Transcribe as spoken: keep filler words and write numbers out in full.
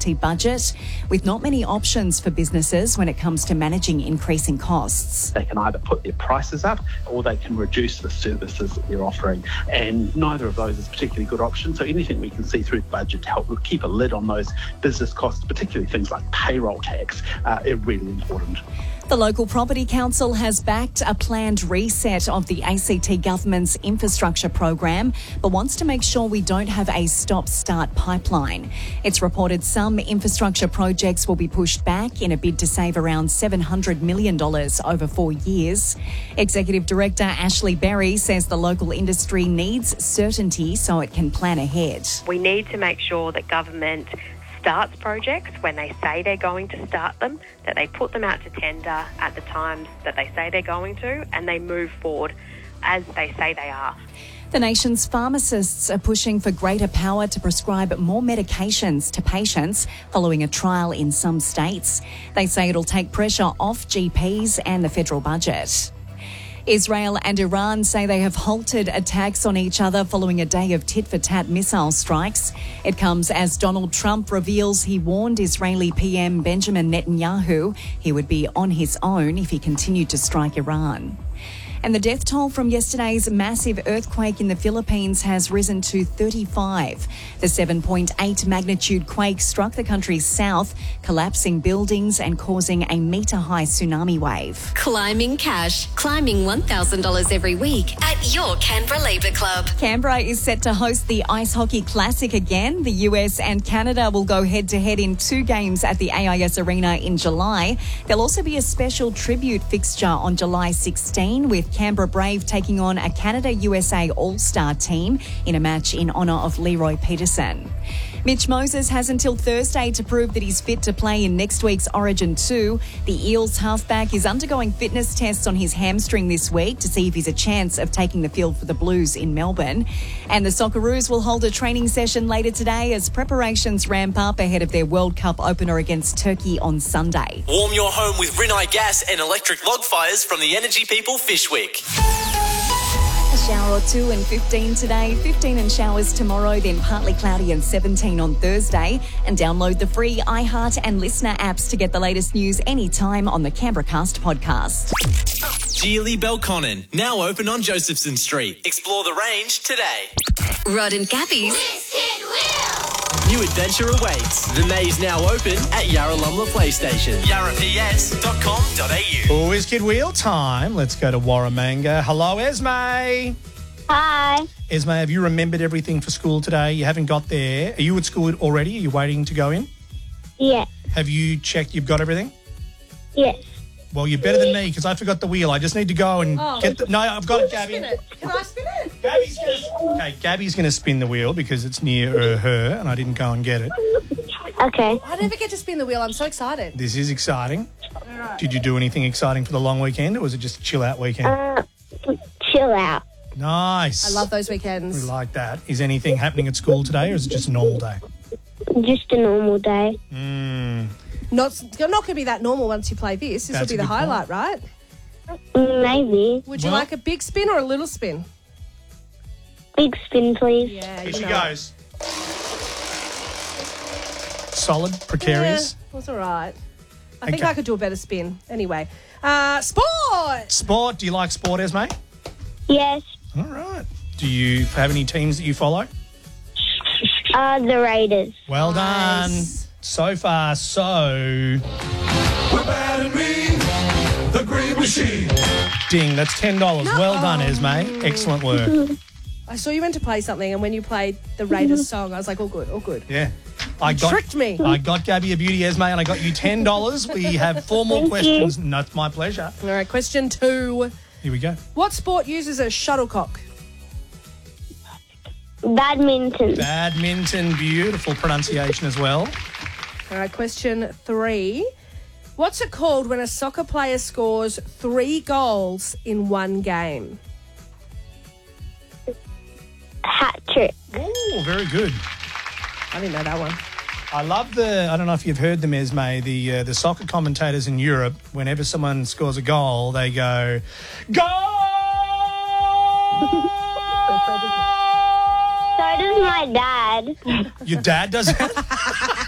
T budget, with not many options for businesses when it comes to managing increasing costs. They can either put their prices up or they can reduce the services that they're offering, and neither of those is a particularly good option. So anything we can see through the budget to help keep a lid on those business costs, particularly things like payroll tax, uh, are really important. The local property council has backed a planned reset of the A C T government's infrastructure program, but wants to make sure we don't have a stop-start pipeline. It's reported some infrastructure projects will be pushed back in a bid to save around seven hundred million dollars over four years. Executive Director Ashley Berry says the local industry needs certainty so it can plan ahead. We need to make sure that government starts projects when they say they're going to start them, that they put them out to tender at the times that they say they're going to, and they move forward as they say they are. The nation's pharmacists are pushing for greater power to prescribe more medications to patients following a trial in some states. They say it'll take pressure off G Ps and the federal budget. Israel and Iran say they have halted attacks on each other following a day of tit-for-tat missile strikes. It comes as Donald Trump reveals he warned Israeli P M Benjamin Netanyahu he would be on his own if he continued to strike Iran. And the death toll from yesterday's massive earthquake in the Philippines has risen to thirty-five. The seven point eight magnitude quake struck the country's south, collapsing buildings and causing a metre-high tsunami wave. Climbing cash. Climbing one thousand dollars every week at your Canberra Labour Club. Canberra is set to host the Ice Hockey Classic again. The U S and Canada will go head-to-head in two games at the A I S Arena in July. There'll also be a special tribute fixture on July sixteenth with Canberra Brave taking on a Canada-U S A All-Star team in a match in honour of Leroy Peterson. Mitch Moses has until Thursday to prove that he's fit to play in next week's Origin two. The Eels halfback is undergoing fitness tests on his hamstring this week to see if he's a chance of taking the field for the Blues in Melbourne. And the Socceroos will hold a training session later today as preparations ramp up ahead of their World Cup opener against Turkey on Sunday. Warm your home with Rinnai gas and electric log fires from the Energy People Fish Week. A shower or two and fifteen today, fifteen and showers tomorrow, then partly cloudy and seventeen on Thursday. And download the free iHeart and Listener apps to get the latest news anytime on the Canberra Cast podcast. Geely Belconnen, now open on Josephson Street. Explore the range today. Rod and Gabby's New adventure awaits. The maze now open at Yarralumla PlayStation. yarra p s dot com dot a u. Oh, it's Kid Wheel time. Let's go to Warramanga. Hello, Esme. Hi. Esme, have you remembered everything for school today? You haven't got there. Are you at school already? Are you waiting to go in? Yeah. Have you checked you've got everything? Yes. Well, you're better than me because I forgot the wheel. I just need to go and Oh. get the... No, I've got it, Gabby. Spin it. Can I spin it? Gabby's gonna... Okay, Gabby's going to spin the wheel because it's near uh, her and I didn't go and get it. Okay. I never get to spin the wheel. I'm so excited. This is exciting. Did you do anything exciting for the long weekend or was it just a chill-out weekend? Uh, chill out. Nice. I love those We weekends. like that. Is anything happening at school today or is it just a normal day? Just a normal day. Mm. Not, you're not going to be that normal once you play this. This That's will be a the good highlight, right? Maybe. Would you Well- like a big spin or a little spin? Big spin, please. Yeah, Here you she know. goes. Solid, precarious. Yeah, that's all right. I think Okay. I could do a better spin. Anyway, uh, sport. Sport. Do you like sport, Esme? Yes. All right. Do you have any teams that you follow? Uh, the Raiders. Well done. Nice. So far, so... We're bad and mean, the Green Machine. Ding, that's ten dollars. Well done, Esme. Excellent work. I saw you went to play something, and when you played the Raiders song, I was like, "All good, all good." Yeah. I got, tricked me. I got Gabby a beauty, Esme, and I got you ten dollars. We have four more Thank questions. No, it's my pleasure. All right, question two. Here we go. What sport uses a shuttlecock? Badminton. Badminton, beautiful pronunciation as well. All right, question three. What's it called when a soccer player scores three goals in one game? Hat trick. Oh, very good. I didn't know that one. I love the, I don't know if you've heard them, Esme, the uh, the soccer commentators in Europe, whenever someone scores a goal, they go, goal! So does my dad. Your dad does it?